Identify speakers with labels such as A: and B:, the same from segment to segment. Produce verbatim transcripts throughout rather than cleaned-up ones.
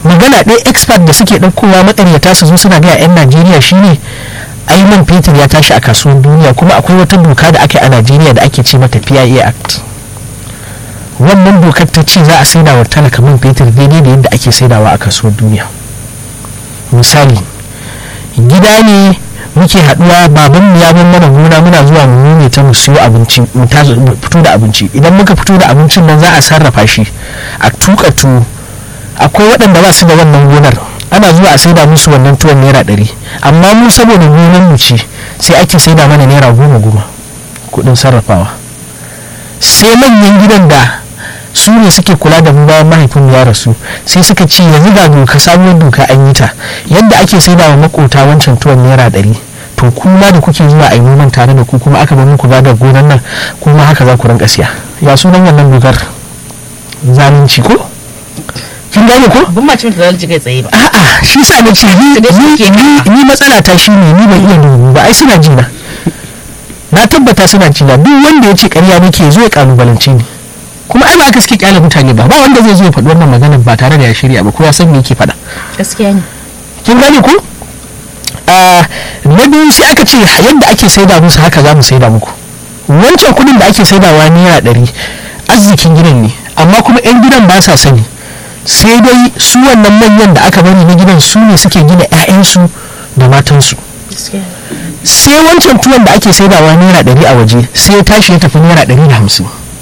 A: magana ɗaya expert da suke ɗaukowa makaryata su zo suna gaya 'yan najeriya shine ai man fetur ya tashi a kasuwar duniya, kuma akwai wata doka da aka yi a najeriya da ake ce mata P I A Act. wannan dokar ta ce za a saida wa talaka man fetur daidai da yadda ake saidawa a kasuwar duniya. misali gida ne muke haduwa, baban mu ya bar mana gona, muna zuwa mu nome ta mu siyo abinci, mu fito da abinci. idan muka fito da abincin nan za a sarrafa shi a tuka tuwo. akwai waɗanda ba su da wannan gonar, ana zuwa a saida musu wannan tuwon naira ɗari, amma mu saboda gonar mu ce sai ake saida mana naira goma goma kuɗin sarrafawa. sai manyan gidan da su ne suke kula da mu bayan mahaifin ya rasu sai suka ce yanzu ga doka, sabuwar doka an yi ta, yadda ake saida wa makota wancan tuwon naira ɗari, to kuma da kuke zuwa a yi noman tare da ku kuma aka bar muku ba da gonan nan kuma haka za ku rinka siya. ya sunan wannan dokar? zalunci ko? kin gane ko?
B: ban ma cin zalunci kai tsaye ba.
A: a'a shi sa na ce ni ni matsala ta shi ne ni ban iya dubu ba. ai suna jina, na tabbata suna jina. duk wanda ya ce ƙarya nake zo ya kalubalance ni, kuma ai ba ka suke kyale mutane ba. ba wanda zai zo ya faɗi wannan maganar ba tare da ya shirya ba ko ya san me yake faɗa.
B: gaskiya ne.
A: kin gane ko? na biyu sai aka ce yadda ake saida musu haka za mu saida muku. wancan kudin da ake saidawa naira ɗari arzikin gidan ne, amma kuma 'yan gidan ba sa sani, sai dai su wannan manyan da aka bari na gidan su ne suke gina 'ya'yansu da matansu. sai wancan tuwon da ake saidawa naira ɗari a waje sai ya tashi ya tafi naira ɗari da hamsin.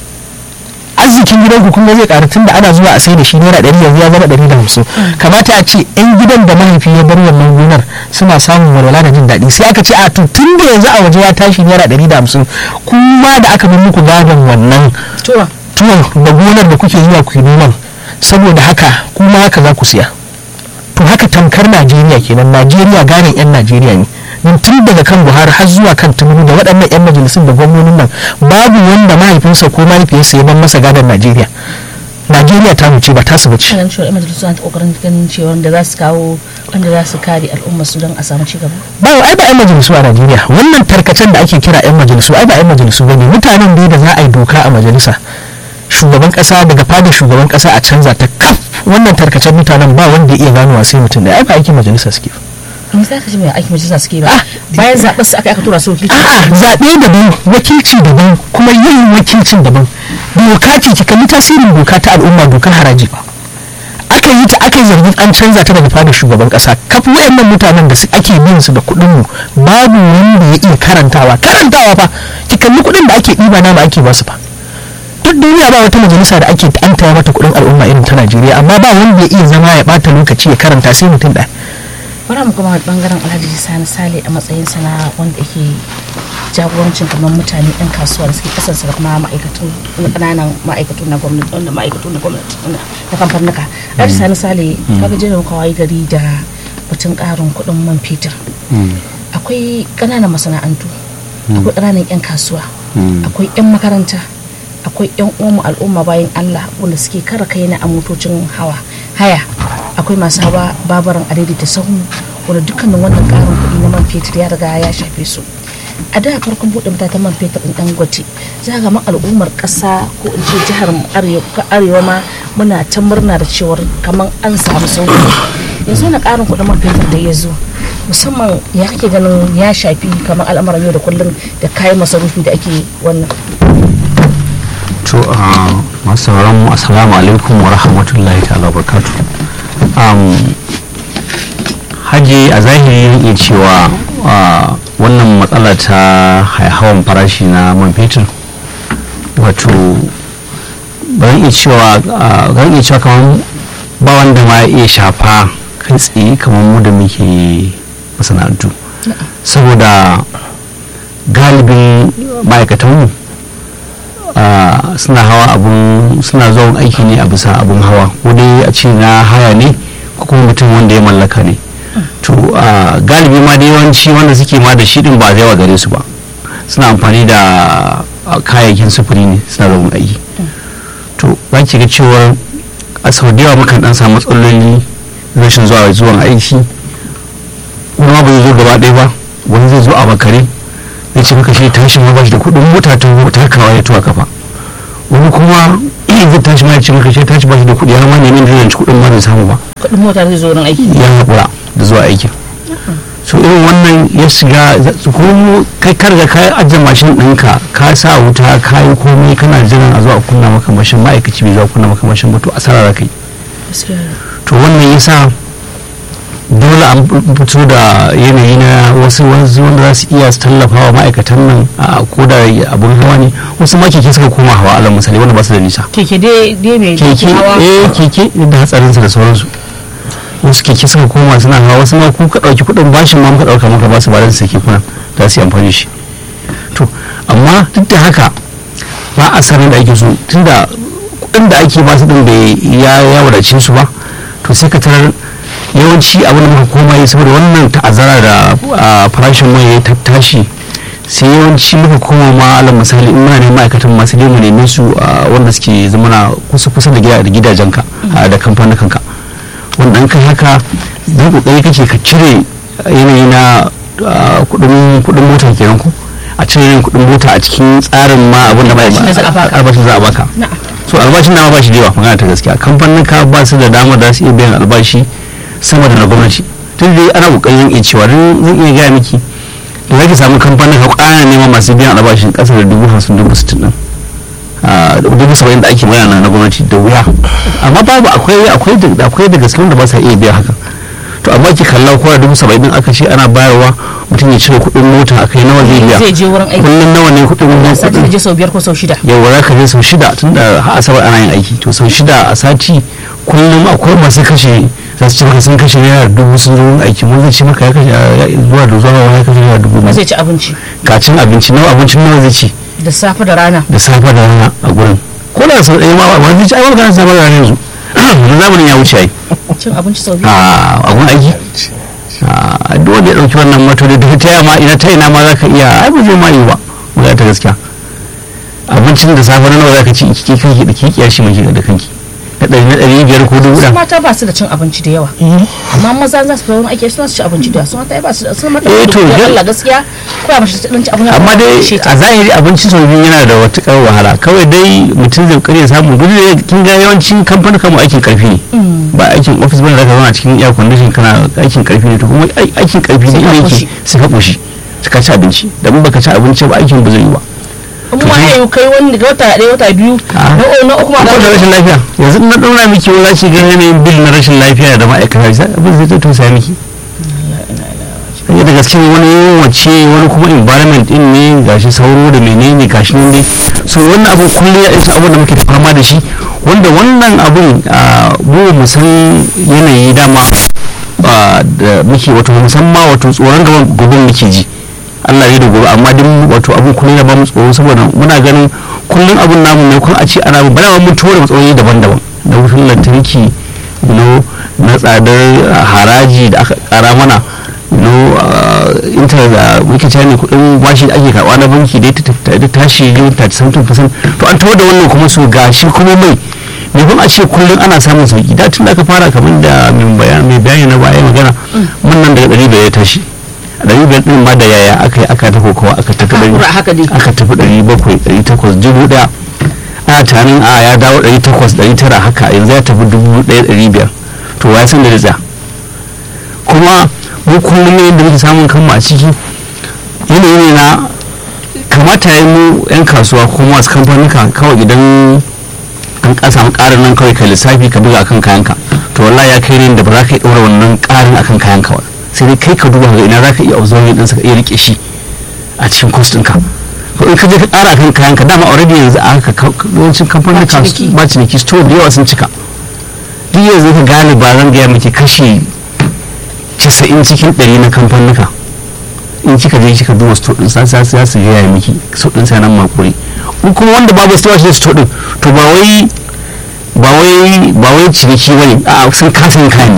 A: arzikin gidanku kuma zai ƙaru tun da ana zuwa a sai da shi naira ɗari yanzu ya zama ɗari da hamsin. kamata a ce 'yan gidan da mahaifi ya bar wannan gonar suna samun walwala da jin daɗi, sai aka ce a to tun da yanzu a waje ya tashi naira ɗari da hamsin, kuma da aka bar muku gadon wannan tuwon da gonar da kuke zuwa ku yi noman, saboda haka kuma haka za ku siya. to haka tamkar najeriya kenan. najeriya ganin 'yan najeriya ne, don tun daga kan buhari har zuwa kan tinubu da waɗannan 'yan majalisun da gwamnonin nan babu wanda mahaifinsa ko mahaifiyarsa ya ban masa gadon najeriya. najeriya ta wuce ba ta su bace.
B: kanan cewa 'yan majalisun ta kokarin ganin cewa da za su kawo wanda za su kare al'ummar su don a samu ci gaba.
A: ba ai ba 'yan majalisu a najeriya. wannan tarkacen da ake kira 'yan majalisu ai ba 'yan majalisu ba ne. mutanen dai da za a yi doka a majalisa, shugaban kasa daga fadar shugaban kasa a canza ta kaf, wannan tarkacen mutanen ba wanda ya iya ganowa sai mutum da ai ba aikin majalisa suke ba.
B: me za ka ji mai aikin majalisa suke ba bayan zaɓen su aka aka tura su wakilci?
A: a'a zaɓe daban, wakilci daban, kuma yin wakilcin daban. doka ce ki kalli tasirin doka ta al'umma, dokar haraji ba aka yi ta aka yi zargin an canza ta daga fadar shugaban kasa. kafin wayannan mutanen da ake bin su da kuɗin mu babu wanda ya iya karantawa karantawa fa ki kalli kuɗin da ake ɗiba na ba ake ba su fa. duk duniya ba wata majalisa da ake an taya mata kuɗin al'umma irin ta Najeriya, amma ba wanda ya iya zama ya bata lokaci ya karanta sai mutum ɗaya.
B: bari mu kuma bangaren Alhaji Sani Sale a matsayin sana wanda yake jagorancin kamar mutane ɗan kasuwa da suke kasance da kuma ma'aikatu na ƙananan ma'aikatu na gwamnati wanda ma'aikatu na gwamnati na kamfanuka. Alhaji Sani Sale kaga jiran kawai gari da batun ƙarin kuɗin man fetur. akwai ƙananan masana'antu, akwai ƙananan 'yan kasuwa, akwai 'yan makaranta, akwai 'yan uwan al'umma bayan Allah wanda suke kara kai na a motocin hawa haya, akwai masu hawa babaran adaidaita sahu wanda dukkanin wannan karin kuɗi na man fetur ya riga ya shafe su. a da farkon buɗe matatan man fetur ɗin Dangote za ga ma al'ummar ƙasa ko in ce jihar arewa ma muna ta murna da cewar kamar an samu sauki. yanzu na karin kuɗin man fetur da ya zo musamman ya kake ganin ya shafi kamar al'amuran yau da kullum da kayan masarufi da ake wannan.
C: to masu sauran mu assalamu alaikum wa rahmatullahi ta'ala wa barakatuh. Haji a zahiri iya cewa wannan matsala ta haihawan farashi na man fetur wato ban iya cewa ban iya cewa kamar ba wanda ma ya iya shafa kai tsaye kamar mu da muke masana'antu, saboda galibin ma'aikatanmu suna hawa abun suna zuwa aiki ne a bisa abun hawa, ko dai a ce na haya ne ko kuma mutum wanda ya mallaka ne. to galibi ma da yawanci wanda suke ma da shi din ba zai wa gare su ba, suna amfani da kayayyakin sufuri ne suna zuwa aiki. to za ki ga cewa a sau da yawa mukan dan samu matsaloli rashin zuwa zuwan aiki, wani ma ba zai zo gaba ɗaya ba, wani zai zo a bakare ya ce maka shi tashi ma ba shi da kuɗin mota ta takawa ya tuwa kafa, wani kuma zai tashi ma ya ce maka shi tashi ba shi da kuɗi har ma neman zai yanci kuɗin ma bai samu ba.
B: kuɗin mota zai zo wurin aiki
C: ya haƙura da zuwa aikin. So irin wannan ya shiga ko kai karga ka ajiye mashin ɗinka ka sa wuta ka yi komai kana jiran a zuwa kunna maka mashin, ma'aikaci bai zuwa kunna maka mashin ba to asara kai. To wannan yasa dole an fito da yanayi na wasu wanda za su iya tallafa wa ma'aikatan nan a koda abun hawa ne, wasu ma keke suka koma hawa alal misali wanda ba su da nisa.
B: keke dai dai mai
C: Keke
B: hawa
C: eh keke da hatsarinsa da sauransu. Wasu keke suka koma suna hawa, wasu ma ku ka ɗauki kuɗin bashin ma muka ɗauka maka ba su ba da su kuna za su yi amfani shi. To amma duk da haka ba a sanin da ake so tunda kuɗin da ake ba su ɗin bai ya ya wadace su ba, to sai ka tarar yawanci abin da muka koma yi saboda wannan ta'azzara da farashin mai ya tashi, sai yawanci muka koma ma alal misali in muna neman ma'aikatan masu dai mu neme su wanda suke zamana kusa kusa da gidajenka da kamfanin kanka, wanda an kai haka don kokari kake ka cire yanayi na kudin mota kenan ko a cire kudin mota a cikin tsarin ma abin da ba albashin za a baka. So albashin na ba shi da yawa magana ta gaskiya, kamfanin ka ba su da damar da su iya biyan albashi sama da na gwamnati. Tun dai ana kokarin iya cewa zan iya gaya miki da zaki samu kamfanin ka kwana neman masu biyan albashin kasa da dubu hamsin dubu sittin din dubu saba'in da ake magana na gwamnati da wuya, amma babu akwai akwai da akwai da gaske wanda ba sa iya biya haka. To amma ki kalla ko da dubu saba'in din aka ce ana bayarwa mutum ya cire kuɗin mota akai nawa zai biya,
B: zai je wurin aiki
C: kullum nawa ne kuɗin mota,
B: sati zai je sau biyar ko sau shida.
C: yawa za ka je sau shida tun da har asabar ana yin aiki, to sau shida a sati kullum akwai masu kashe za su ce maka sun kashe naira dubu sun zo wurin aiki, mun zai ce maka ya kashe zuwa da zuwa ya kashe naira dubu
B: ba zai ci abinci
C: ka cin abinci nawa abincin nawa zai ci
B: da safe da rana
C: da safe da rana a gurin ko da sau ɗaya ma ba zai ci ai wani ganin safe da rana yanzu da zamanin ya wuce ai
B: cin abinci sau biyu
C: a gun aiki a duk wanda ya ɗauki wannan mato da ta yama ina ta ina ma za ka iya ai ba zai ma yi ba magana ta gaskiya. Abincin da safe na nawa za ka ci ki kanki da ki kiyashi maki da kanki na ɗari na ɗari biyar ko dubu
B: su
C: ɗaya.
B: mata ba su da cin abinci da yawa amma maza za su fara wani ake suna su ci abinci da yawa su mata ba su da su mata
C: Eh, to,
B: da
C: ya-
B: Allah gaskiya ko ya mace ta ɗan ci abinci
C: amma dai a zahiri abinci sau biyu yana da matuƙar wahala, kawai dai mutum zai kokari ya samu gudu da kin ga yawancin kamfanin kama aikin karfi ne ba aikin ofis bane zaka zauna cikin air condition kana aikin karfi ne, to kuma ai- aikin karfi ne
B: Sai ka
C: inda
B: koshi.
C: yake sai ka koshi sai ka ci abinci da in baka ci abinci ba aikin ba zai yi ba.
B: kuma ya yi kai wani daga wata ɗaya wata biyu
C: Ah.
B: na o- na uku ma
C: Akwai da rashin lafiya yanzu na ɗaura miki wani zaci ga yanayin bil na rashin lafiya da ma'aikata sai abin zai ta tausaya miki. Sai da gaske wani wace wani kuma environment din ne gashi sauro da menene gashi nan dai so wannan abu kullum ya isa abin da muke fama da shi wanda wannan abun mu mu san yanayi dama ah, da muke wato musamman wato tsoron gaban gobe muke ji Allah ya da gobe amma din wato abun kullum ya ba mu tsoro saboda muna ganin kullum abun namu ne kun a ce ana bana mun tura matsaloli daban-daban da wutar lantarki no na tsadar haraji da aka kara mana no intanet da muke cewa ne kudin bashi da ake karɓa na banki da ta tashi yau ta samtin fasan to an tawo da wannan kuma su gashi kuma mai me kun a ce kullum ana samun sauki da tun da aka fara kamar da mai bayani na baya magana mun nan daga ɗari biyar ya tashi ɗari biyar ɗin ma da yaya aka yi aka tafi kowa aka tafi ɗari
B: Hakura haka dai.
C: aka tafi ɗari bakwai ɗari takwas dubu ɗaya ana tunanin a ya dawo ɗari takwas ɗari tara haka yanzu ya tafi dubu ɗaya ɗari biyar to ya san da da tsaya kuma mu kullum ne da muke samun kanmu a ciki yanayi ne na kamata ya mu 'yan kasuwa ko masu kamfanika kawai idan an ka samu ƙarin nan kawai ka lissafi ka buga akan kayanka to wallahi ya kai ne da ba za ka yi ɗora wannan ƙarin akan kayanka ba sai dai kai ka duba ga ina za ka iya observing ɗinsa ka iya rike shi a cikin cost ɗinka ko in ka je ka ƙara akan kayanka dama already yanzu a haka yawancin kamfanin
B: Ba ciniki.
C: ba ciniki store da yawa sun cika duk yanzu ka gane ba zan gaya miki kashi casa'in cikin ɗari na kamfanuka in kika je kika duba store ɗin sa sa su gaya miki store ɗin sa nan makuri in kuma wanda babu store shi store ɗin to ba wai ba wai ba wai ciniki bane a sun kasa yin kayan ne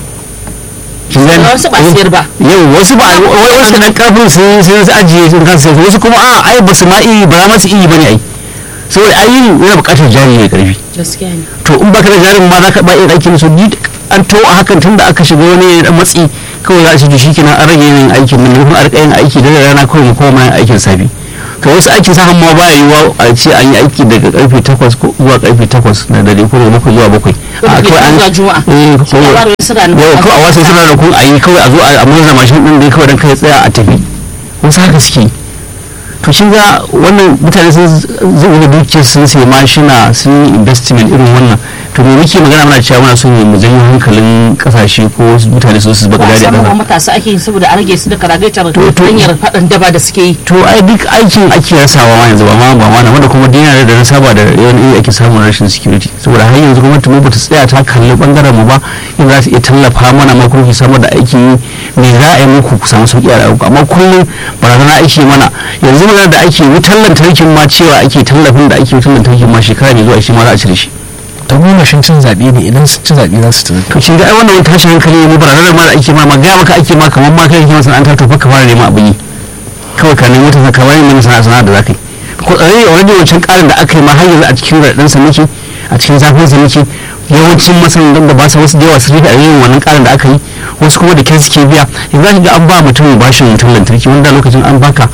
C: kin gane?
B: wasu ba siyar ba
C: yau wasu ba wai wasu dan karfin sun sun ajiye sun kasa sayar wasu kuma a ai ba su ma iya ba za ma su iya bane ai saboda ai yana buƙatar jari mai karfi
B: gaskiya ne
C: to in baka da jarin ba za ka ba yin aikin su ni an to a hakan tunda aka shiga wani dan matsi kawai za a ce shi kenan an rage yin aikin nan kuma a rika yin aiki da rana kawai mu koma yin aikin safi ka wasu aikin sa ma ba yiwuwa a ce an yi aiki daga karfe takwas zuwa karfe takwas na dare ko daga bakwai zuwa bakwai a kawai an eh ko a wasu suna da kun a yi kawai a zo a murza mashin din da kawai dan kai tsaya a tafi wasu haka suke to shin ga wannan mutane sun zuwa da dukiyar sun sai mashina sun yi investment irin wannan to me muke magana muna cewa muna son mu janyo hankalin kasashe ko mutane su su baka dadi a
B: ƙasa matasa ake yin saboda a rage su da karagaitar hanyar faɗan daba da suke yi
C: to ai duk aikin ake rasawa ma yanzu ba ma ba ma wanda kuma dina da na saba da yawan iri ake samun rashin security saboda har yanzu gwamnati mu bata tsaya ta kalli bangaren mu ba in za su iya tallafa mana ma kuma samar da aikin yi me za a yi muku ku samu sauki a rayuwa amma kullum barazana ake mana yanzu magana da ake wutar lantarkin ma cewa ake tallafin da ake wutar lantarkin ma shekara mai zuwa shi ma za a cire shi
A: ta goma shin cin zaɓe ne idan sun ci zaɓe za su ci
C: to kin ga ai wannan wani tashin hankali ne barazanar ma da ake ma ma gaya maka ake ma kamar ma kai kake masana'anta to fa ka fara neman abin yi kawai ka nemi ta ka wani neman sana'a sana'a da za ka yi ko tsare a wani wancan ƙarin da aka yi ma har yanzu a cikin raɗin sa muke a cikin zafin sa muke yawancin masanan da ba sa wasu da yawa su rika yin wannan ƙarin da aka yi wasu kuma da kyan suke biya yanzu ga an ba mutum bashin wutar lantarki wanda lokacin an baka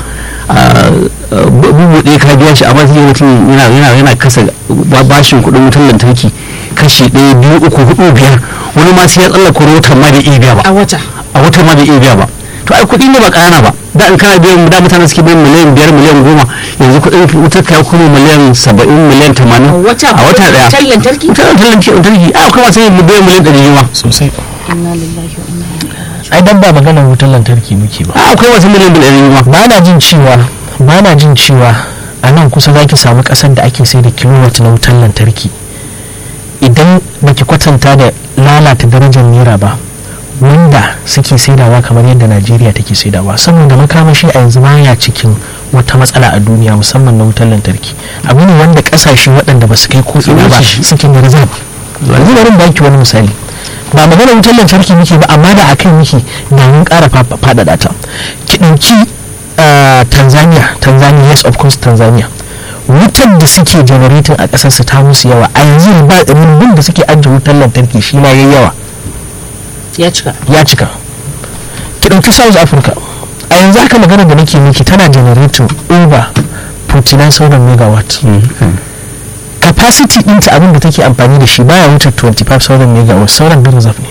C: bubuɗe ka biya shi amma sai mutum yana yana yana kasa bashin kuɗin wutar lantarki kashi ɗaya biyu uku hudu biyar wani ma sai ya tsallaka watan ma da iya biya ba
B: a wata
C: a watan ma da iya biya ba to ai kuɗi ne ba ƙanana ba da in kana biyan da mutane suke biyan miliyan biyar miliyan goma yanzu kuɗin wutar ka kuma miliyan saba'in miliyan tamanin a wata ɗaya
B: wutar lantarki
C: wutar lantarki a kuma sai biyan miliyan ɗari ma
A: sosai
B: inna lillahi wa inna ilaihi raji'un
A: ai dan ba maganar wutar lantarki muke ba
C: a akwai wasu miliyan ɗari ma
A: ba na jin cewa ba na jin cewa a nan kusa za ki samu ƙasar da ake sai da kilowatt na wutar lantarki idan baki kwatanta da lalata darajar naira ba wanda suke saidawa kamar yadda najeriya take saidawa saboda makamashi a yanzu baya cikin wata matsala a duniya musamman na wutar lantarki abu ne wanda kasashe waɗanda ba su kai ko ina ba suke da reserve yanzu bari baki wani misali ba magana wutar lantarki muke ba amma da akai muke da mun ƙara faɗaɗa ta ki ɗauki tanzania tanzania yes of course tanzania wutar da suke generating a ƙasarsa ta musu yawa a yanzu ba ɗin da suke ajiye wutar lantarki shi ma yayi yawa
B: ya cika
A: ya cika ki ɗauki south africa a yanzu haka magana da nake miki tana generating over forty-nine thousand megawatt capacity ɗinta abin da take amfani da shi baya wuce twenty-five thousand megawatt sauran bin reserve ne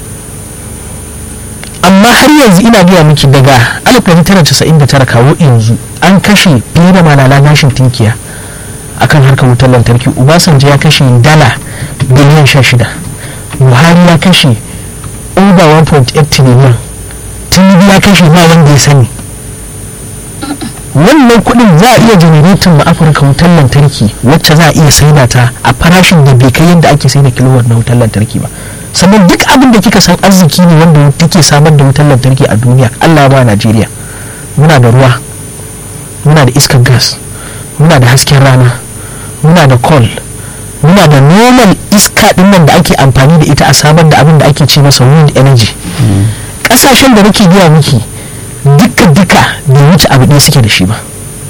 A: amma har yanzu ina gaya miki daga nineteen ninety-nine kawo yanzu an kashe fiye da malala gashin tinkiya akan harkar wutar lantarki Obasanjo ya kashe dala biliyan sha shida Buhari ya kashe over one point eight trillion Tinubu ya kashe ma wanda ya sani wannan kudin za a iya generating ma Afirka wutar lantarki wacce za a iya saida ta a farashin da bai kai yadda ake saida kilowatt na wutar lantarki ba sannan duk abin da kika san arziki ne wanda take samar da wutar lantarki a duniya Allah ba Najeriya muna da ruwa muna da iskar gas muna da hasken rana muna da coal muna da normal iska din nan da ake amfani da ita a samar da abin da ake ce masa wind energy kasashen da nake biya miki duka duka da wuce abu ɗaya suke da shi ba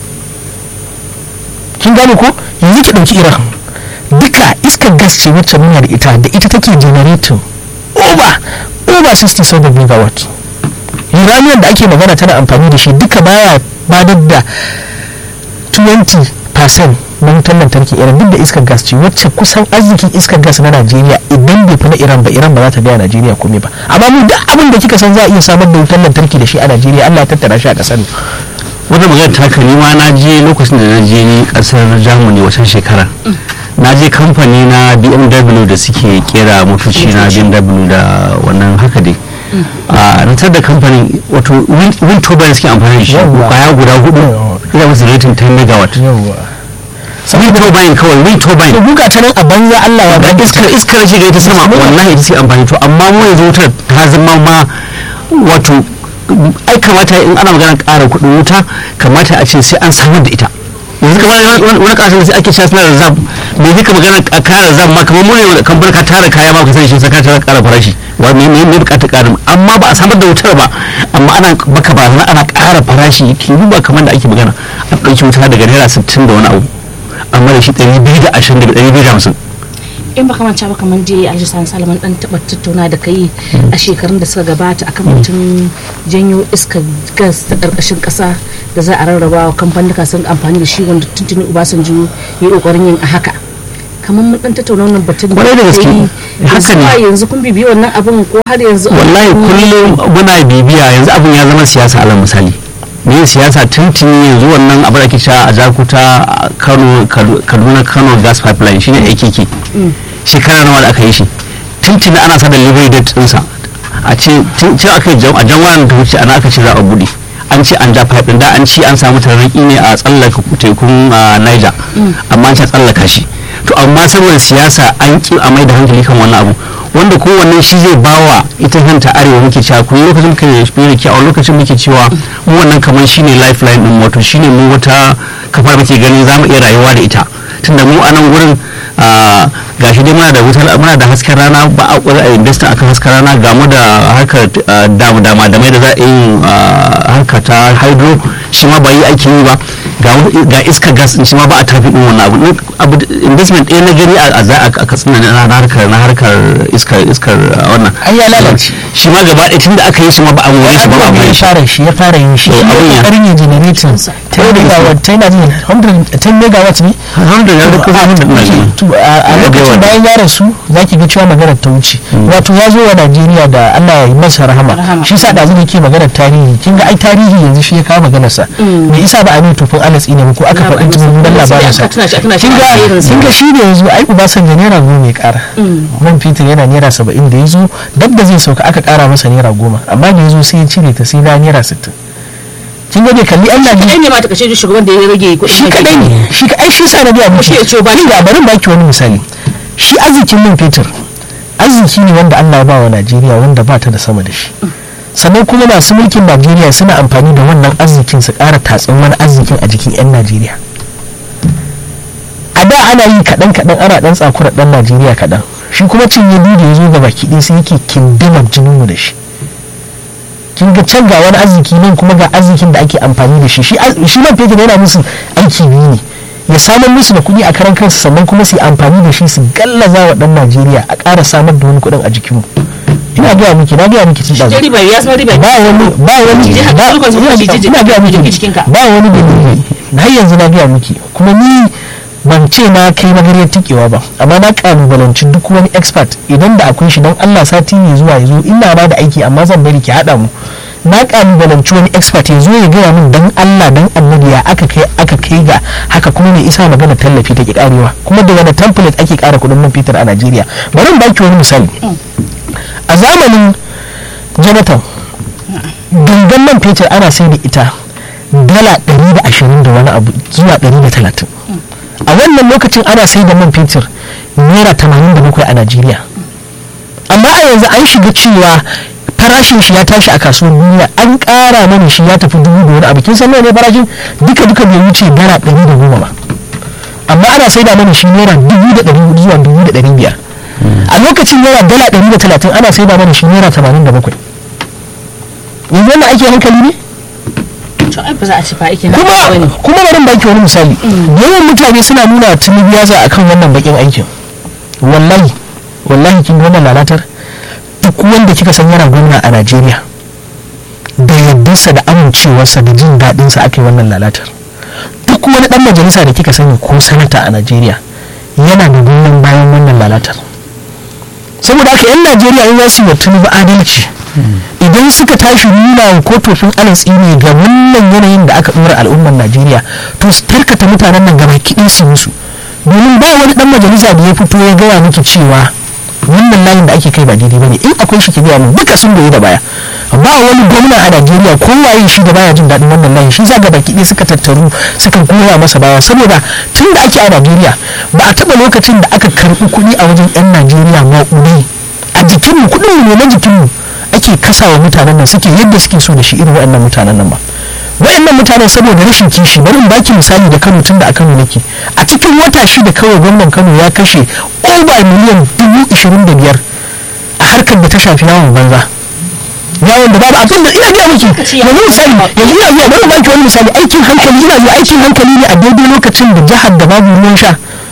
A: kin gane ko yanzu ki ɗauki Iran duka iskar gas ce wacce muna da ita da ita take generating over over sixty seven megawatt uranium da ake magana tana amfani da shi duka baya badar da twenty percent na wutar lantarki Iran duk da iskar gas ce wacce kusan arzikin iskar gas na Najeriya idan bai fi na Iran ba Iran ba za ta biya Najeriya komai ba amma mu duk abin da kika san za a iya samar da wutar lantarki da shi a Najeriya Allah ya tattara shi a kasar ne
C: wata magana ta kani ma na je lokacin da na je ni kasar Germany wasan shekara na je kamfani na B M W da suke kera motoci na B M W da wannan haka dai a rantar da kamfanin wato wind turbine suke amfani da shi kwaya guda hudu ina musu rating ten megawatt wind turbine kawai wind turbine
A: buga ta nan a banza Allah ya
C: da iskar iskar ce ga ita sama wallahi ita ce amfani to amma mu yanzu wutar ta zama ma wato ai kamata in ana magana ƙara kuɗin wuta kamata a ce sai an samar da ita yanzu kamar wani ƙasar sai ake cewa suna da zab me duka magana a kara zab ma kamar mu ne kan barka tara kaya ma ka sani shi saka ta ƙara farashi wa me me me buƙatar ƙarin amma ba a samar da wutar ba amma ana baka ba ana ƙara farashi ki duba kamar da ake magana a ɗauki wuta daga naira sittin da wani abu amma da shi ɗari biyu da ashirin daga ɗari biyu da hamsin
B: in baka manta ba kamar je Alhaji Sani Salaman dan taba tattauna da kai a shekarun da suka gabata akan mutum janyo iskar gas ta karkashin kasa da za a rarraba wa kamfanika sun amfani da shi wanda tuntuni Obasanjo ya kokarin yin a haka kamar mun dan tattauna wannan batun
C: kwarai da gaske haka ne
B: yanzu kun bibiya wannan abun ko har yanzu
C: wallahi kullum muna bibiya yanzu abun ya zama siyasa alal misali ne siyasa tuntuni yanzu wannan abu da ake cewa a Jakuta Kano Kaduna Kano gas pipeline shine A K K shekara nawa da aka yi shi tuntuni ana sa da delivery date ɗinsa a ce tun aka yi a janwaran ta wuce ana aka ce za a buɗe an ce an ja pipe ɗin da an ce an samu tararraki ne a tsallaka tekun Niger amma an ce tsallaka shi to amma saboda siyasa an ki a mai da hankali kan wannan abu wanda kowanne shi zai bawa ita kanta arewa muke cewa kun lokacin muke da ki a lokacin muke cewa mu wannan kamar shine lifeline din wato shine mu wata kafa muke ganin zamu iya rayuwa da ita tunda mu a nan gurin gashi dai muna da wutar muna da hasken rana ba a kware a investor akan hasken rana ga mu da harkar damu dama da mai da za a yi harka ta hydro shi ma ba yi aiki yi ba ga iskar gas shi ma ba a tafi din wannan abu investment ɗaya na gari a katsina na harkar na harkar iskar iskar wannan
A: ai ya lalace
C: shi ma gaba ɗaya tunda aka yi shi ma ba a more shi ba ba a
A: ya fara shi ya fara yin shi ya karin yin generating ten megawatt ten ten megawatt ne
C: hundred ya duka
A: a lokacin bayan ya rasu zaki ga cewa maganar ta wuce wato ya zo wa Najeriya da Allah ya yi masa rahama shi sa da zai ke maganar tarihi kin ga ai tarihi yanzu shi ya kawo maganar sa me isa ba a mai tofin alatsi ne ko aka faɗi jimin dan labarin sa kin ga kin ga shi ne yanzu ai Obasanjo naira goma ya ƙara man fitir yana naira saba'in da yazo dab da zai sauka aka ƙara masa naira goma amma da yazo sai ya cire ta sai da naira sittin kin ga bai kalli an Najeriya
B: ne ma ta kashe shugaban da ya rage kuɗin
A: shi kadai ne shi ai shi sa na biya mu shi ce ba ni ga barin baki wani misali shi arzikin man fetur arziki ne wanda Allah ya ba wa Najeriya wanda ba ta da sama da shi sannan kuma masu mulkin Najeriya suna amfani da wannan arzikin su ƙara tatsin wani arzikin a jikin 'yan Najeriya a da ana yi kaɗan kaɗan ana ɗan tsakura ɗan Najeriya kaɗan shi kuma cinye biyu da ya zo gaba kiɗi sai yake kindimar jininmu da shi kin ga can ga wani arziki nan kuma ga arzikin da ake amfani da shi shi man fetur yana musu aiki biyu ne ya samar musu da kuɗi a karan kansu sannan kuma su yi amfani da shi su gallaza wa ɗan Najeriya a ƙara samar da wani kuɗin a jikinmu ina gaya miki na gaya miki tun ɗazu ba wani ba wani ina gaya miki ba wani dalili na har yanzu na gaya miki kuma ni ban ce na kai magariyar tikewa ba amma na kalubalanci duk wani expert idan da akwai shi don Allah sati ne zuwa ya zo ina ba da aiki amma zan bari ki haɗa mu na kalubalanci wani expert ya zo ya gaya min don Allah don annabi ya aka kai aka kai ga haka kuma mai isa magana tallafi take karewa kuma da wani template ake kara kudin man fetur a Najeriya bari in baki wani misali a zamanin Jonathan gangan man fetur ana sai da ita dala ɗari da ashirin da wani abu zuwa ɗari da talatin a wannan lokacin ana sai da man fetur naira tamanin da bakwai a Najeriya amma a yanzu an shiga cewa farashin shi ya tashi a kasuwar duniya an ƙara mana shi ya tafi dubu da wani abu kin san ne farashin duka duka bai wuce naira ɗari da goma ba amma ana sai da mana shi naira dubu da ɗari hudu zuwa dubu da ɗari biyar a lokacin naira dala ɗari da talatin ana sai da mana shi naira tamanin da bakwai yanzu wannan ake hankali ne kuma kuma bari baki wani misali yawan mutane suna nuna tunubi ya za akan wannan bakin aikin wallahi wallahi kin ga wannan lalatar duk wanda kika san yana gwamna a Najeriya da yaddarsa da amincewarsa da jin daɗinsa aka yi wannan lalatar duk wani ɗan majalisa da kika sani ko sanata a Najeriya yana da goyon bayan wannan lalatar saboda haka 'yan Najeriya in za su yi tunubi adalci idan suka tashi nuna ko tofin alatsi ne ga wannan yanayin da aka ɗora al'ummar Najeriya to su tarkata mutanen nan gaba kiɗin su musu domin ba wani ɗan majalisa da ya fito ya gaya miki cewa wannan layin da ake kai ba daidai bane in akwai shi ki gaya mu duka sun goyi da baya ba wani gwamna a Najeriya ko waye shi da baya jin daɗin wannan layin shi za ga baki ɗaya suka tattaru suka goya masa baya saboda tun da ake a Najeriya ba a taɓa lokacin da aka karɓi kuɗi a wajen 'yan Najeriya maƙudi a jikinmu kuɗin mu ne na jikinmu ake kasawa mutanen nan suke yadda suke so da shi irin waɗannan mutanen nan ba waɗannan mutanen saboda rashin kishi bari in baki misali da Kano tun da a Kano nake a cikin wata shida kawai gwamnan Kano ya kashe over miliyan dubu ishirin da biyar a harkar da ta shafi yawon banza yawon da babu abin da ina biya miki yanzu misali yanzu ina biya bari baki wani misali aikin hankali ina biya aikin hankali ne a daidai lokacin da jihar da babu ruwan sha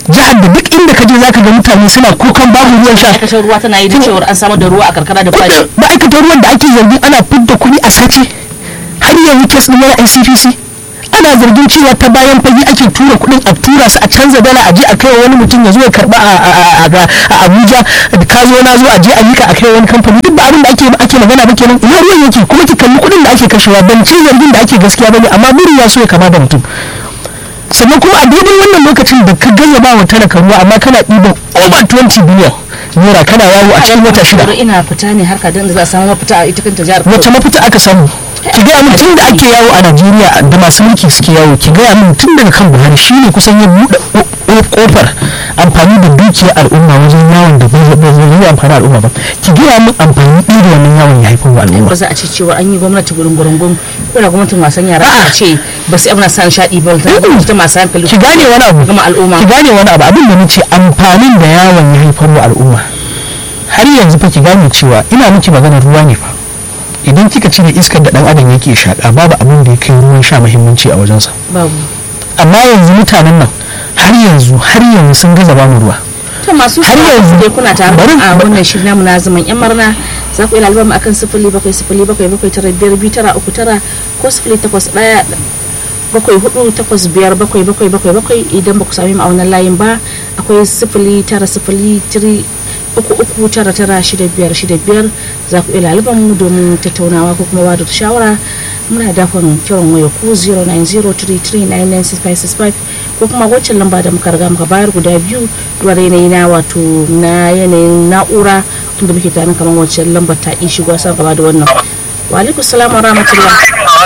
A: jihar da duk inda ka je zaka ga mutane suna kukan babu ruwan sha.
B: ma'aikatar ruwa tana yi da cewar an samar da ruwa a karkara da fari.
A: Ma'aikatar ruwan da ake zargin ana fidda kuɗi a sace har yanzu kes ɗin wani N C P C ana zargin cewa ta bayan fage ake tura kuɗin a tura su a canza dala a je a kai wani mutum ya zo ya karɓa a Abuja ka zo na zo a je a mika a kai wani kamfani duk ba abin da ake ake magana ba kenan ina ruwan yake kuma ki kalli kuɗin da ake kashewa ban ce zargin da ake gaskiya bane amma buri ya so ya kama da mutum. Sannan kuma a daidai wannan lokacin da ka gayyaba wa talaka ruwa amma kana ɗiban over twenty biliyan naira kana yawo a cikin wata shida.
B: ina fita ne harka don da za a samu mafita a ita kanta jihar.
A: Wace mafita aka samu? Ki gaya min tun da ake yawo a Najeriya da masu mulki suke yawo ki gaya min tun daga kan Buhari shine kusan ya buɗe kofar amfani da dukiyar al'umma wajen yawon da bai zai amfani al'umma ba. Ki gaya min amfani ɗaya da wannan yawon ya haifar wa al'umma.
B: Ba za a ce cewa an yi gwamnati gurin gurungun ko da gwamnatin wasan yara a ce ba su amna san shaɗi ba ta masu hankali.
A: Ki gane wani abu.
B: Gama al'umma.
A: Ki gane wani abu abin da nace amfanin da yawon ya haifar wa al'umma. Har yanzu fa ki gane cewa ina miki maganar ruwa ne fa. Idan kika cire iskar da dan adam yake shaka babu abin da ya kai ruwan sha muhimmanci a wajensa.
B: Babu.
A: Amma yanzu mutanen nan har yanzu har yanzu sun gaza ba mu ruwa.
B: To masu har yanzu dai kuna tare a wannan shirin namu na zaman yan marna za ku yi lalba mu akan sifili bakwai sifili bakwai bakwai tara biyar biyu tara uku tara ko sifili takwas ɗaya bakwai hudu takwas biyar bakwai bakwai bakwai bakwai idan ba ku sami mu a wannan layin ba akwai sifili tara sifili tiri uku uku tara tara shida biyar shida biyar za ku iya laliban mu domin tattaunawa ko kuma ba da shawara muna dakon kiran waya ku zero nine zero three three nine nine six five six five ko kuma wacce lamba da muka riga muka bayar guda biyu duwar yanayi na wato na yanayin na'ura tunda muke tunanin kamar wacce lambar ta yi shigo sa gaba da wannan. Wa alaikum salam wa rahmatullah.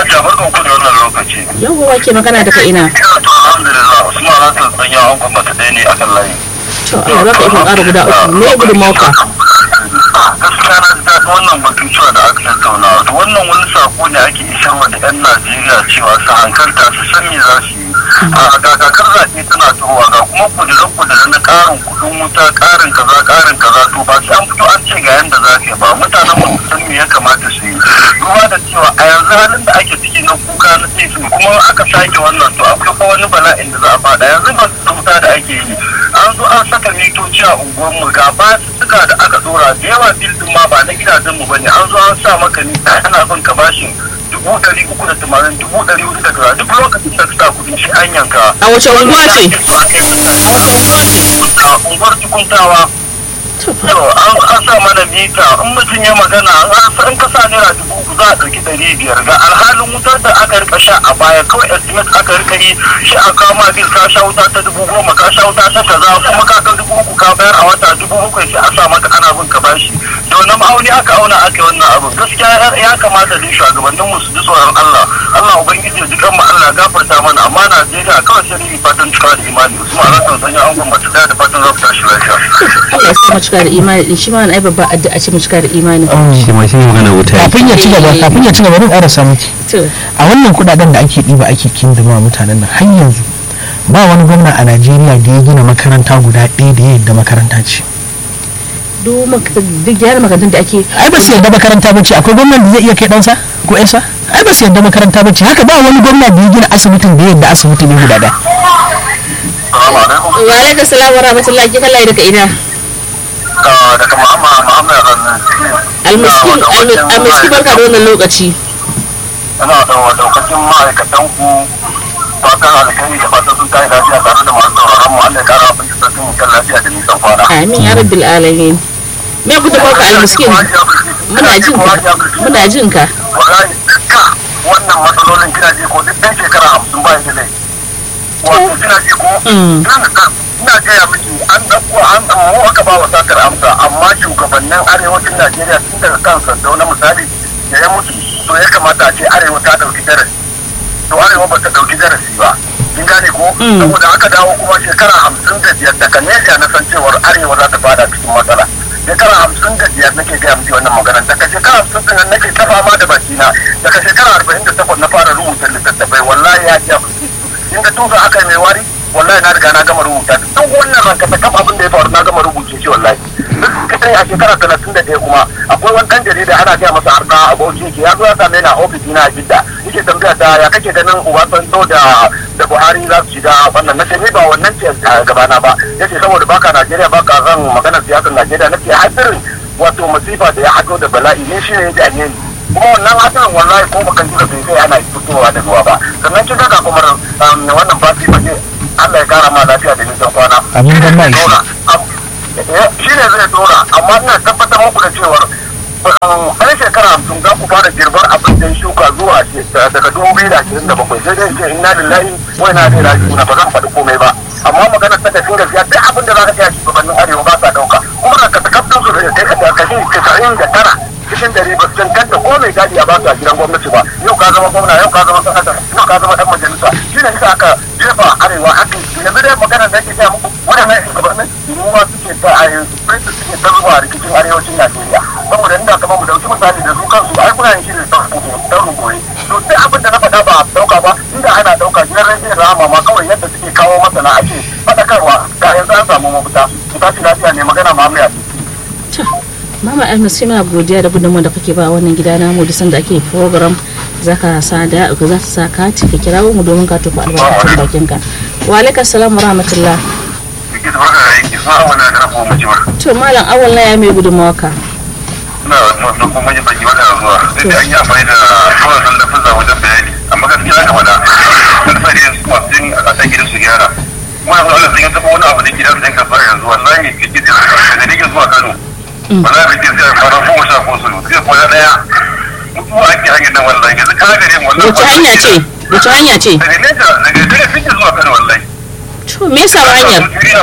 B: Yau wa ke magana daga ina?
D: Alhamdulillah Usman Hassan sanya an kuma ta dai ne akan layi.
B: To Allah baka ikon ƙara guda uku me gudun mauka?
D: Gaskiya na da wannan batun cewa da aka tattauna to wannan wani sako ne ake isarwa da 'yan Najeriya cewa su hankalta su san me za su yi. A ga kakar zaɓe tana towa ga kuma kudurin-kudurin na ƙarin kuɗin wuta ƙarin kaza ƙarin kaza to ba sai an fito an ce ga yanda za ka ba mutanen mu san me ya kamata su yi. Duba da cewa a yanzu halin da ake ciki na kuka na tefin kuma aka sake wannan to akwai fa wani bala'in da za a faɗa yanzu ba su wuta da ake yi. An zo an saka mitoci a unguwarmu ga ba su suka da aka dora da yawa bildin ma ba na gidajenmu ba ne an zo an sa maka ni ana son ka bashin dubu ɗari uku da tamanin dubu ɗari uku da kaza duk lokacin da ka sa kuɗin shi an yanka.
B: A wace unguwa ce?
D: A unguwar tukuntawa. An sa mana mita in mutum ya magana an ka sa naira dubu uku za a ɗauki ɗari biyar ga alhalin wutar da aka rika sha a baya kawai estimate aka rika yi shi a kama bil ka sha wuta ta dubu goma ka sha wuta ta kaza kuma ka ga dubu uku ka bayar a wata dubu bakwai sai a sa maka ana bin ka bashi da wani ma'auni aka auna aka yi wannan abin gaskiya ya kamata da shugabannin mu su ji tsoron Allah Allah ubangiji ji kan mu Allah gafarta mana amma Najeriya kawai sai ni fatan cika da imani Usman Hassan sanya an gwamnati da fatan za ku tashi lafiya.
B: Allah ya sa mu cika da imani din shi ma wani ai babba addu'a ce mu cika da imani.
C: Shi ma shi ne magana wuta.
A: Kafin ya ci gaba kafin ya ci gaba din ƙara samu a wannan kudaden da ake ɗiba ake kindama mutanen nan har yanzu ba wani gwamna a Najeriya da ya gina makaranta guda ɗaya da ya yadda makaranta ce.
B: Duk gyara makarantun da ake
A: ai ba su yadda makaranta bace akwai gwamnan da zai iya kai ɗansa ko ƴansa ai ba su yadda makaranta bace haka ba wani gwamna da ya gina asibitin da ya yadda asibiti ne guda ɗaya.
B: Wa alaikum salam wa rahmatullahi ki kallai daga ina.
D: Daga Muhammad Muhammad
B: Almiskin almiskin barka da wannan lokaci.
D: Ana da daukacin ma'aikatan ku fatan alkhairi da fatan sun kai lafiya tare da masu sauraron mu Allah ya kara abin da sun kan lafiya da nisan kwana.
B: Amin ya rabbil alamin. Me ku da barka almiskin? Muna jin ka. Muna jin ka.
D: Wallahi duka wannan matsalolin kina ji ko duk ɗan shekara hamsin ba yake laifi. Wato kina ji ko? Ina gaya miki an ɗauko an mu aka ba wa sakar amsa amma shugabannin arewacin Najeriya tun daga kan Sardauna misali da ya mutu to ya kamata a ce arewa ta ɗauki darasi to arewa ba ta ɗauki darasi ba kin gane ko saboda aka dawo kuma shekara hamsin da biyar daga nesa na san cewar arewa za ta fada cikin matsala shekara hamsin da biyar nake gaya miki wannan maganar daga shekara hamsin da nan nake ta fama da bakina daga shekara arba'in da takwas na fara rubuta littattafai wallahi ya ji kin ga tuka aka mai wari wallahi na riga na gama rubuta duk wannan ranka ta abin da ya faru na gama rubuce shi wallahi duk kai a shekara talatin da ɗaya kuma akwai wani ɗan jarida ana gaya masa har na aboki ke ya zo ya same na ofis na a Jidda yake tambaya ta ya kake ganin Obasanjo da da Buhari za su shiga wannan nace ni ba wannan ce gabana ba yace saboda baka Najeriya baka zan maganar siyasar Najeriya nace hadirin wato masifa da ya haɗo da bala'i ne shi ne ya ne kuma wannan hadirin wallahi ko bakan jira bai sai ana fitowa da ruwa ba sannan kin ga kuma wannan fasi ba ce Allah ya kara ma lafiya da nisan kwana
A: amin dan mai
D: shi ne zai dora amma ina tabbatar muku da cewar ɗan shekara hamsin za ku fara girbar abin da ya shuka zuwa daga dubu biyu da ashirin da bakwai sai dai ce inna lillahi wa inna ilaihi raji'un ba zan faɗi komai ba amma magana ta tafi gaskiya duk abin da za ka kai shugabannin arewa ba sa ɗauka kuma da ka takabtun su da kai ka kashi casa'in da tara cikin dare ba su cancanta ko mai gadi a ba su a gidan gwamnati ba yau ka zama gwamna yau ka zama sanata yau ka zama ɗan majalisa shi ne isa aka jefa arewa hakan yanzu dai magana da ake gaya muku waɗannan shugabannin ruwa suke ta a yanzu suke ta zuwa rikicin arewacin Najeriya saboda inda kamar mu dauki misali da su kansu ai kuna yin shirin daurin goyi to sai abin da na faɗa ba a dauka ba inda ana dauka gidan rediyon rama ma kawai yadda suke kawo masana ake faɗakarwa ga yanzu an samu mafita su tashi lafiya ne magana ma mai
B: Mama Ahmed sai muna godiya da gudunmu da kake ba wannan gida namu da sanda ake program zaka sa da za ta sa kati ka kirawo mu domin ka tofa albarkacin bakin ka. Wa alaikum assalam wa rahmatullah. To malam awal na ya mai gudunmawa ka.
D: Na wasu kuma yi baki wata zuwa sai da an yi amfani da kawai sun lafi za wajen bayani amma gaskiya aka faɗa wani sa idan su masu yin a ƙasar gidan su gyara kuma yanzu Allah sun yi taɓa wani abu da gidan su yin kasuwa yanzu wallahi ke gidan da nake zuwa Kano wallahi da ke zai fara goma sha ko sulu zai koya ɗaya mutuwa ake hanyar nan wallahi yanzu ka gare mu wallahi
B: wace hanya ce wace hanya ce
D: daga nesa daga daga suke zuwa Kano wallahi
B: to me yasa hanyar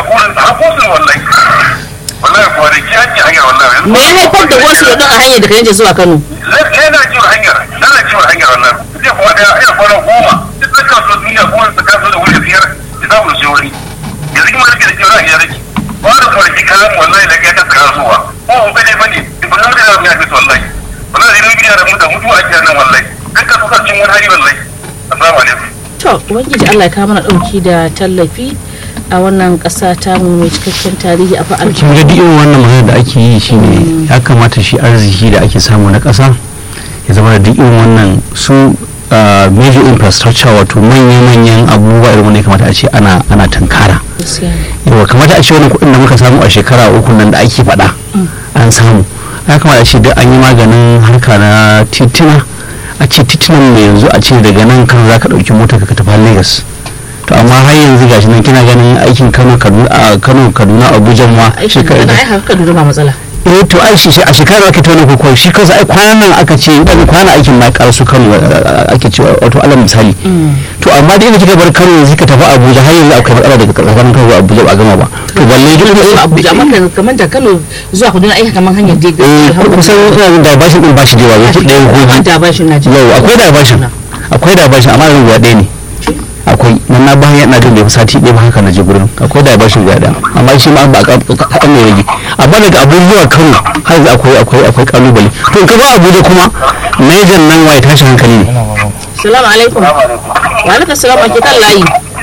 D: wallahi wallahi kwanaki hanyar hanyar wallahi
B: me ya haifar da wasu don a hanyar da kan zuwa Kano
D: yana ciwon hanyar yana ciwon hanyar wallahi zai kuwa da ya kwana goma duk da kaso duniya goma su kaso da wuri biyar ya samu da shawari yanzu kuma rike da kyau a gida rike ba da kwanaki kayan wallahi da kai ta kasuwa ko mun bai dai bane ba na da ya fi wallahi wallahi ne biya da mutum mutuwa ake nan wallahi dan ka suka cin wani hari wallahi assalamu alaikum
B: to ubangiji Allah ya kawo mana dauki da tallafi a wannan ƙasa ta mu mai cikakken tarihi a fa'al
C: kin ga duk wannan magana da ake yi shine ya kamata shi arziki da ake samu na ƙasa ya zama da duk wannan su major infrastructure wato manya-manyan abubuwa irin wanda ya kamata a ce ana ana tankara yawa kamata a ce wani kuɗin da muka samu a shekara uku nan da ake faɗa an samu ya kamata a ce duk an yi maganin harka na titina a ce titunan mai yanzu a ce daga nan kan za ka ɗauki mota ka tafi Lagos to amma har yanzu gashi nan kina ganin aikin Kano Kaduna Kano Kaduna Abuja ma
B: shekara da ai haka Kaduna ba matsala
C: eh to ai shi a shekara ake tona ko shi kansa ai kwanan nan aka ce idan kwana aikin ma karasu Kano ake ce wato alal misali to amma da kika bar Kano yanzu ka tafi Abuja har yanzu akwai matsala daga tsakanin Kano da Abuja ba gama ba to balle duk
B: da Abuja amma kamar da Kano zuwa Kaduna ai kamar hanyar da
C: eh kusan ina da bashin din bashi da yawa yake ɗaya ko
B: da bashin na
C: yau akwai da bashin akwai da bashin amma yanzu guda ɗaya ne akwai nan na bayan yana jin da sati ɗaya ba haka na je gurin akwai da bashin gada amma shi ma ba kaɗan mai rage amma daga abubuwa Kano har yanzu akwai akwai akwai kalubale to in ka ba Abuja kuma Niger nan waye tashin hankali ne
B: assalamu alaikum wa alaikum assalam ake kan layi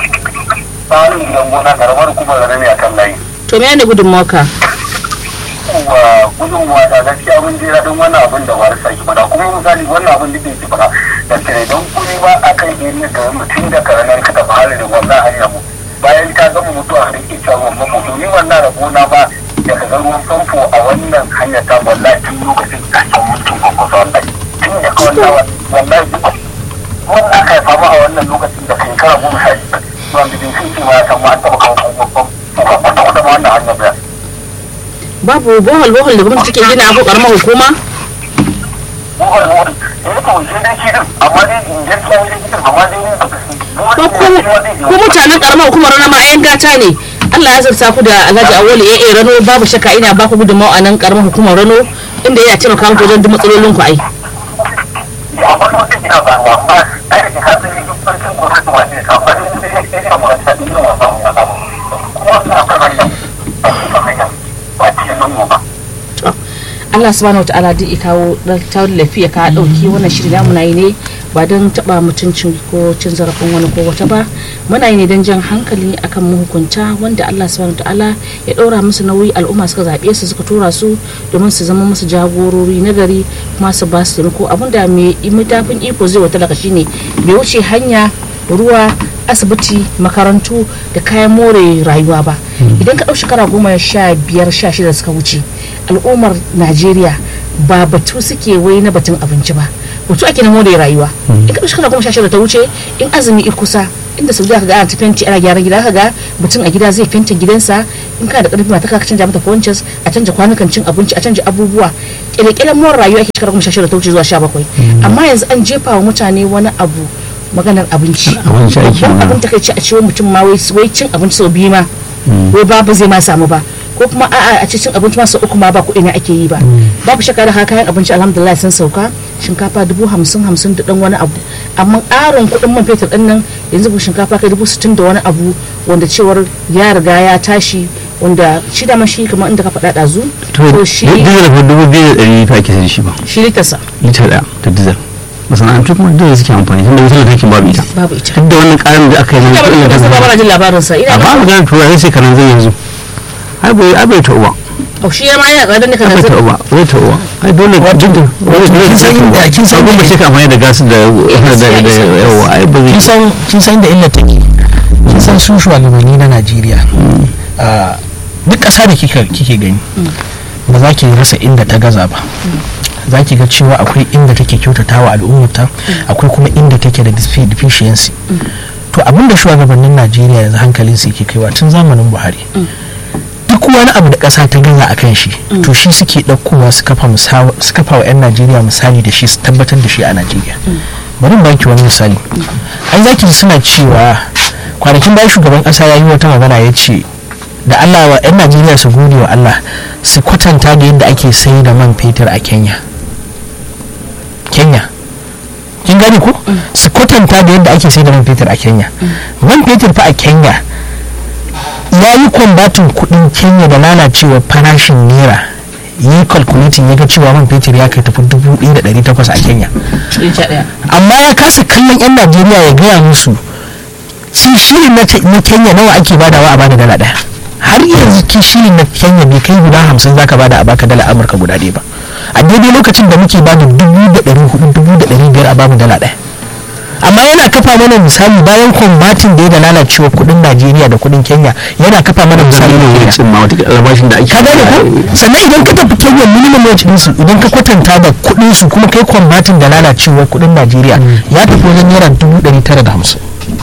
B: to me ne gudunmawa ka
D: wa gudunmuwa da gaskiya mun jira don wannan abin da wani sake fada kuma misali wannan abin da ke fada da tare don kuri ba a kan iri ga mutum da karanar ka tafi halin da wannan hanyar mu bayan ka gama mutu a rike ta wannan mutu ni wannan rabona ba da ka ga ruwan famfo a wannan hanyar ta wallahi tun lokacin da ake mutum kwakwasa wallahi tun da ka wallahi wallahi wannan aka haifa ma a wannan lokacin da kai kara goma sha biyar wanda bin sun ce ma ya san ma an taɓa kawo kwakwakwakwa kwakwakwakwa ma wannan hanyar bayan
B: babu bohol bohol da gwamnati take gina ko karamar hukuma ko mutanen karamar hukumar rana ma yan gata ne Allah ya zarta ku da Alhaji Awolu ya rano babu shakka ina ba ku gudunmawa a nan karamar hukumar rano inda yana taimaka muku wajen duk matsalolin ku ai Allah subhanahu wataala duk ya kawo tallafi ya kawo dauki wannan shiri namu na yi ne ba don taba mutuncin ko cin zarafin wani ko wata ba, muna yi ne don jan hankali akan mahukunta wanda Allah subhanahu wataala ya ɗora musu nauyi, al'umma suka zaɓe su suka tura su domin su zama musu jagorori na gari kuma su ba su taimako. Abinda mai matafin iko zai wata laka shine bai wuce hanya, ruwa, asibiti, makarantu da kayan more rayuwa ba. Idan ka ɗau shekara goma sha biyar sha shida suka wuce, al'ummar Najeriya ba batu suke wai na batun abinci ba, batu ake na more rayuwa. In ka ɗau shekara goma sha shida ta wuce, in azumi in kusa inda sau da ka ga ana ta fenti ana gyaran gida, ka ga mutum a gida zai fentin gidansa, in kana da ƙarfi mata ka canja mata ponches, a canja kwanukan cin abinci, a canja abubuwa. Ƙirƙirar more rayuwa ake shekara goma sha shida ta wuce zuwa sha bakwai. Amma yanzu an jefa wa mutane wani abu, maganar abinci. Abin ta kai ci a ciwo mutum ma wai cin abinci sau biyu ma wai babu zai ma samu ba, ko kuma a'a a cikin abinci ma sau uku ma ba kuɗi ne ake yi ba. Babu shakka da kayan abinci alhamdulillah sun sauka, shinkafa dubu hamsin hamsin da dan wani abu, amma ƙarin kuɗin man fetur ɗin nan yanzu bu shinkafa kai dubu sittin da wani abu, wanda cewar ya riga ya tashi, wanda shi da shi kamar inda ka faɗa ɗazu.
C: To shi dizal fa dubu biyu da ɗari fa ake sai shi ba.
B: Shi litarsa.
C: Litar ɗaya ta dizal. Masana'antu kuma dole suke amfani tunda wutar lantarki babu ita.
B: Babu ita.
C: Duk da wannan ƙarin da aka yi na kuɗin
B: lantarki. Ba ba jin labarin sa. Ina
C: ba mu gane turai sai kanan zai yanzu. Ai bai ai bai ta uwa.
B: Oh shi ya ma yana ƙarar ne kanan
C: Ai
B: zai.
C: ta uwa, wai ta uwa. Ai dole duk da
A: kin san inda kin san
C: ba shi ka amfani da gas da da yawa ai ba zai.
A: kin san kin san da illa take. Kin san su shugabanni na Najeriya. a duk ƙasa da kike kike gani ba za ki rasa inda ta gaza ba. Za ki ga cewa akwai inda take kyautatawa al'ummata, akwai kuma inda take da deficiency. To abinda shugabannin Najeriya yanzu hankalin su yake kaiwa tun zamanin Buhari, duk wani abu da ƙasa ta gaza a kan shi, to shi suke ɗaukowa su kafa su kafa wa 'yan Najeriya misali da shi, su tabbatar da shi a Najeriya. Bari in baki wani misali. Ai za ki ji suna cewa kwanakin bayan shugaban ƙasa ya yi wata magana ya ce da Allah wa 'yan Najeriya su gode wa Allah, su kwatanta da yadda ake sai da man fetur a Kenya. Kenya kin gani ko su kwatanta da yadda ake sai da man fetur a Kenya. Man fetur fa a Kenya ya yi kwambatin kudin Kenya da lalacewa farashin naira, yi calculating ya ga cewa man fetur ya kai tafi dubu ɗaya da ɗari takwas a Kenya, amma ya kasa kallon 'yan Najeriya ya gaya musu shi shirin na Kenya nawa ake badawa a bada dala ɗaya. Har yanzu ki shirin na Kenya bai kai guda hamsin zaka bada a baka dala Amurka guda ɗaya ba, a daidai lokacin da muke bada dubu da ɗari hudu dubu da ɗari biyar a bamu dala ɗaya. Amma yana kafa mana misali bayan kwambatin da ya da lalacewa kuɗin Najeriya da kuɗin Kenya, yana kafa mana misali ne ya
C: cin ma wata albashin da ake.
A: Ka gane ko? Sannan idan ka tafi Kenya minimum wage ɗinsu idan ka kwatanta da kuɗin su kuma kai kwambatin da lalacewa kuɗin Najeriya ya tafi wajen naira dubu ɗari tara da hamsin.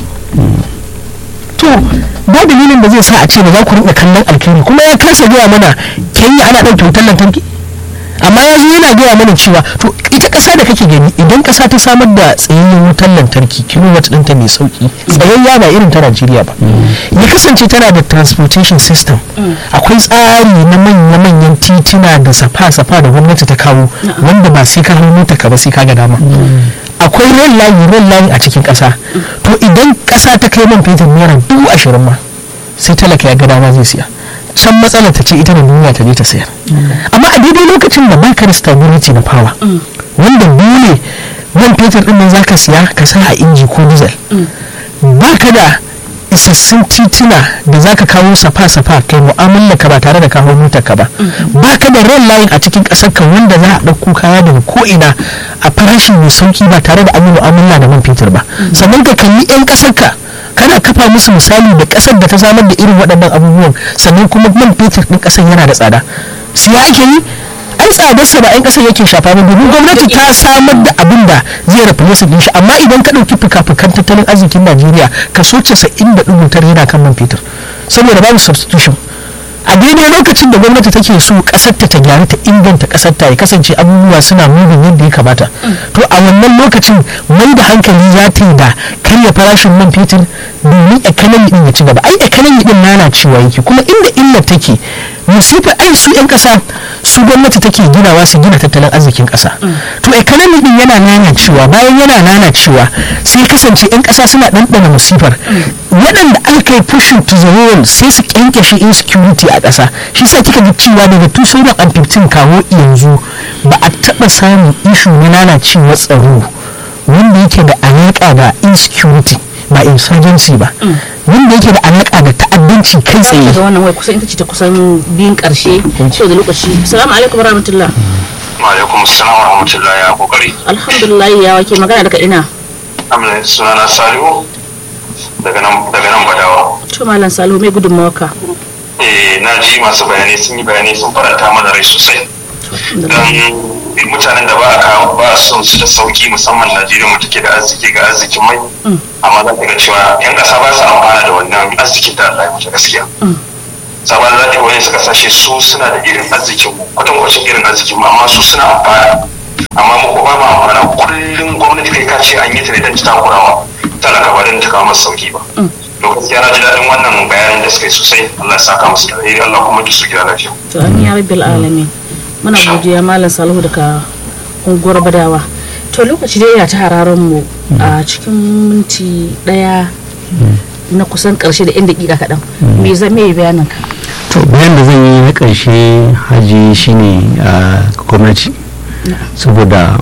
A: To ba dalilin da zai sa a ce ba za ku rinka kallon alkhairi, kuma ya kasa gaya mana Kenya ana ɗauke wutar lantarki, amma ya zo yana gaya mana cewa to ita ƙasa da kake gani idan ƙasa ta samar da tsayayyen wutar lantarki kilowatt ɗinta mai sauki, tsayayya ba irin ta Najeriya ba, ya kasance tana da transportation system, akwai tsari na manya-manyan titina da safa-safa da gwamnati ta kawo wanda ba sai ka hau mota ka ba sai ka ga dama, akwai rail line rail line a cikin ƙasa. To idan ƙasa ta kai man fetur naira dubu ashirin ma sai talaka ya ga dama zai siya, can matsalar ta ce ita da duniya ta je ta sayar. Amma a daidai lokacin da baka da stability na power, wanda dole man fetur din nan zaka siya ka sa a inji ko diesel, baka da isassun tituna da zaka kawo safa-safa kai mu'amala ka ba tare da kawo motar ka ba, baka da rail line a cikin ƙasar ka wanda za a ɗauko kaya daga ko ina a farashi mai sauki ba tare da an yi mu'amala da man fetur ba. Sannan ka kalli 'yan ƙasar ka kana kafa musu misali da ƙasar da ta samar da irin waɗannan abubuwan, sannan kuma man fetur ɗin ƙasar yana da tsada, siya ake yi. Ai tsadarsa ba 'yan ƙasar yake shafa ba, domin gwamnati ta samar da abin da zai replace din shi. Amma idan ka ɗauki fuka-fukan tattalin arzikin Najeriya kaso casa'in da ɗigo tara yana kan man fetur, saboda babu substitution. A daidai lokacin da gwamnati take so ƙasar ta ta gyaru ta inganta ƙasar ta ya kasance abubuwa suna mugun yadda ya kamata, to a wannan lokacin mai da hankali za ta yi da karya farashin man fetur domin economy din ya ci gaba. Ai economy din lalacewa yake, kuma inda illar take musifar ai su 'yan ƙasa su gwamnati take ginawa su gina tattalin arzikin ƙasa to economy din yana lalacewa bayan yana lalacewa sai kasance 'yan ƙasa suna ɗanɗana musifar waɗanda aka yi pushing to the wall sai su kyankyashe insecurity a ƙasa shi sa kika ji cewa daga two thousand fifteen kawo yanzu ba a taɓa samun ishu na lalacewar tsaro wanda yake da alaƙa da insecurity ba insurgency ba wanda yake da alaƙa da ta'addanci kai tsaye
B: ga wannan wai kusan ita ce ta kusan biyun ƙarshe so da lokaci assalamu alaikum warahmatullah
D: wa alaikum assalam wa rahmatullahi ya kokari
B: alhamdulillah ya wake magana daga ina
D: amina sunana Salihu daga nan daga nan Badawa
B: to malam Salihu mai gudunmawarka
D: eh na ji masu bayani sun yi bayani sun faranta mana rai sosai dan mutanen da ba a ba son su da sauki musamman Najeriya mu take da arziki ga arzikin mai amma za ka ga cewa yan kasa ba su amfana da wannan arzikin da Allah ya mutu gaskiya saboda za ka wani suka sashe su suna da irin arzikin mu kwatankwacin irin arzikin mu amma su suna amfana amma mu ko ba mu amfana kullum gwamnati kai ka ce an yi ta ne don ta takurawa talaka ba don ta kawo masa sauki ba to gaskiya na ji daɗin wannan bayanin da suka yi sosai Allah ya saka musu da alheri Allah kuma da su gida lafiya
B: to amin ya rabbil alamin muna godiya malam Salihu daga unguwar Badawa to lokaci dai yana ta hararon mu a cikin minti daya na kusan karshe da inda dakika kaɗan me zai mai bayanin ka
C: to bayan da zan yi na ƙarshe haji shine a gwamnati saboda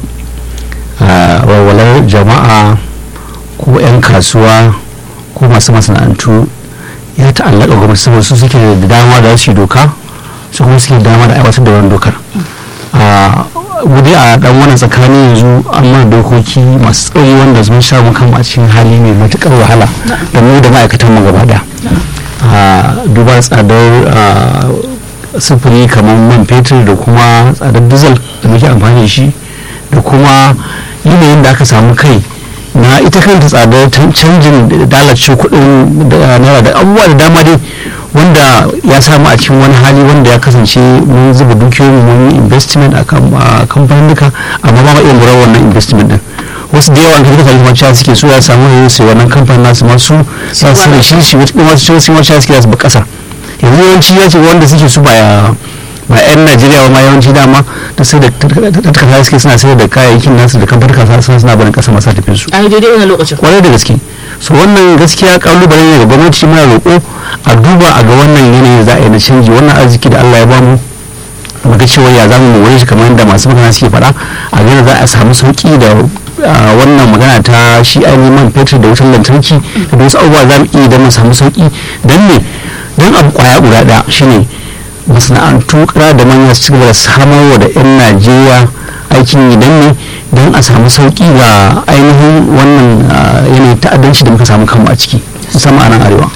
C: walwalar jama'a ko 'yan kasuwa ko masu masana'antu ya ta'allaka gwamnati saboda su suke da dama da su yi doka su kuma suke dama da aiwatar da wani dokar a wuri a dan wannan tsakanin yanzu an mana dokoki masu tsauri wanda sun sha mu kan a cikin hali mai matukar wahala da mu da ma'aikatan mu gaba daya a duba tsadar sufuri kamar man fetur da kuma tsadar dizal da muke amfani da shi da kuma yanayin da aka samu kai na ita kanta tsadar canjin dalace kuɗin naira da abubuwa da dama dai wanda ya samu a cikin wani hali wanda ya kasance mun zuba dukiyoyin mun yi investment a kamfanin duka amma ba ma iya lura wannan investment din wasu da yawa kan kuma cewa suke so ya samu yin sai wannan kamfanin nasu masu sa su da shi shi wasu su ma cewa suke su ba kasa yanzu yawanci ya ce wanda suke su ba ya ba yan Najeriya ba ma yawanci dama da sai da tattaka suke suna sayar da kayayyakin nasu da kamfanin kasa suna barin kasa masu tafin su
B: a daidai wannan lokacin
C: kwarai da gaske so wannan gaskiya kalubale ne ga gwamnati muna roƙo a duba a ga wannan yanayin za a yi na canji wannan arziki da Allah ya bamu muga cewa ya zamu mu wani shi kamar yadda masu magana suke faɗa a gina za a samu sauki da wannan magana ta shi ainihin man fetur da wutar lantarki da wasu abubuwa za mu iya don mu samu sauki don ne don abu kwaya guda ɗaya shine masana'antu kira da manya su cigaba da samarwa da 'yan Najeriya aikin yi don ne don a samu sauki ga ainihin wannan yanayin ta'addanci da muka samu kanmu a ciki musamman a nan arewa.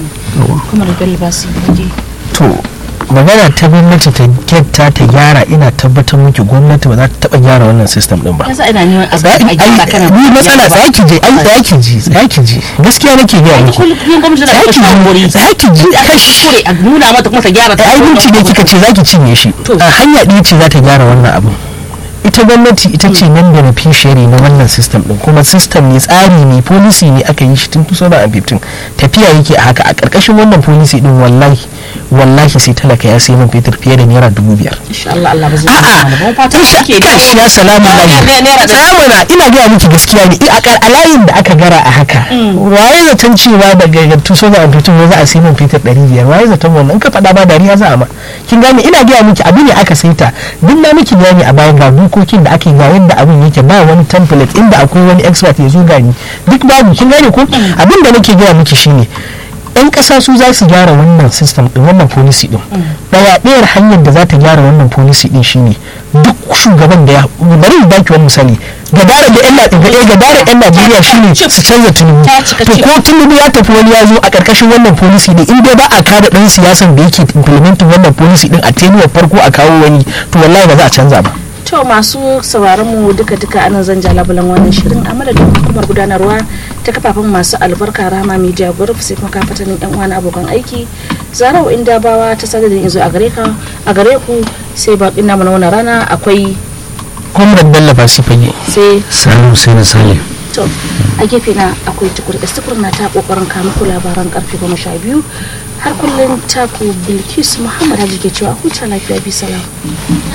B: kuma da gari ba su yi
A: to magana ta gwamnati ta getta ta gyara ina tabbatar miki gwamnati ba za ta taba gyara wannan system din ba
B: yasa ina neman a
A: ai ni matsala za ki je ai za ki ji za ki ji gaskiya nake ga miki
B: kullum gwamnati da ta shawari
A: za ki ji
B: kure a nuna mata kuma ta gyara ta
A: ai minci ne kika ce za ki cinye shi hanya ɗaya ce za ta gyara wannan abu ita gwamnati ita ce nan beneficiary na wannan system din kuma system ne tsari ne policy ne aka yi shi tun two thousand fifteen tafiya yake a haka a karkashin wannan policy din wallahi wallahi sai talaka ya sai man fetur fiye da naira dubu biyar
B: insha Allah Allah ba zai
A: a'a
B: fata ke da
A: kashi ya salamu alaikum tsamana ina ga miki gaskiya ne a layin da aka gara a haka waye zaton cewa daga two thousand fifteen wai za a sai man fetur ɗari biyar waye zaton wannan in ka faɗa ba dariya za a ma kin gane ina ga miki abin ne aka saita duk na miki bayani a bayan ga dokokin da ake ga yadda abin yake ba wani template inda akwai wani expert ya zo gani duk babu kin gane ko abin da nake gaya miki shine yan kasa su za su gyara wannan system din wannan policy din daya ɗayar hanyar da za ta gyara wannan policy din shine duk shugaban da ya bari in baki wani misali gadara da yan Najeriya gadara yan Najeriya shine su canza Tinubu to ko Tinubu ya tafi wani ya zo a karkashin wannan policy din in dai ba a kada dan siyasan da yake implementing wannan policy din a tenuwar farko a kawo wani to wallahi ba za a canza ba.
B: To masu sauraron mu duka duka anan zan ja labulan wannan shirin a madadin hukumar gudanarwa ta kafafen masu albarka Rahama Media Group sai kuma kafatanin yan uwa na abokan aiki Zarau Indabawa ta sadar da yanzu a gare ka a gare ku sai bakin namu na wannan rana akwai
A: Comrade Bello Basifage
B: sai
C: Salim Hussein Salim
B: to a gefe na akwai tukur da tukur na ta kokarin kama ku labaran karfe goma sha biyu har kullum taku Bilkisu Muhammad Haji ke cewa huta lafiya bi salam.